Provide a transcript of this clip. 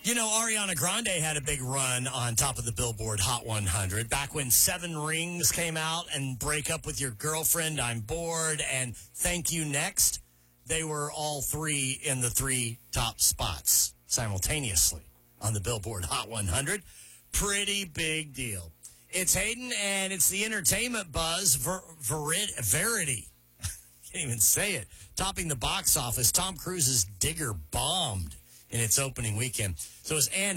You know, Ariana Grande had a big run on top of the Billboard Hot 100 back when Seven Rings came out and Break Up With Your Girlfriend, I'm Bored, and Thank You Next. They were all three in the three top spots simultaneously on the Billboard Hot 100. Pretty big deal. It's Hayden, and it's the entertainment buzz, Verity. Can't even say it. Topping the box office, Tom Cruise's Digger bombed in its opening weekend. So as Ann